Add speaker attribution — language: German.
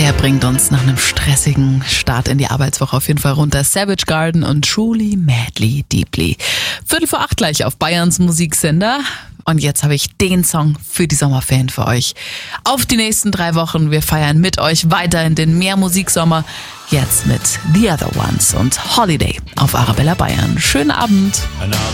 Speaker 1: Der bringt uns nach einem stressigen Start in die Arbeitswoche auf jeden Fall runter. Savage Garden und Truly, Madly, Deeply. 7:45 gleich auf Bayerns Musiksender. Und jetzt habe ich den Song für die Sommerferien für euch. Auf die nächsten 3 Wochen. Wir feiern mit euch weiter in den Mehrmusiksommer. Jetzt mit The Other Ones und Holiday auf Arabella Bayern. Schönen Abend.